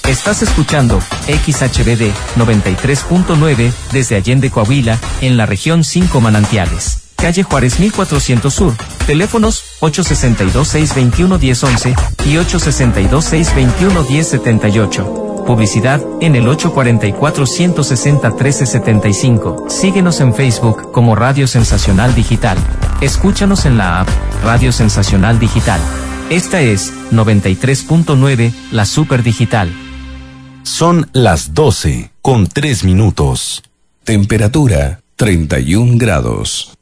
Estás escuchando XHBD 93.9 desde Allende, Coahuila, en la región 5 Manantiales. Calle Juárez 1400 Sur. Teléfonos 862-621-1011 y 862-621-1078. Publicidad en el 844-160-1375. Síguenos en Facebook como Radio Sensacional Digital. Escúchanos en la app Radio Sensacional Digital. Esta es 93.9, la Super Digital. Son las 12:03. Temperatura 31 grados.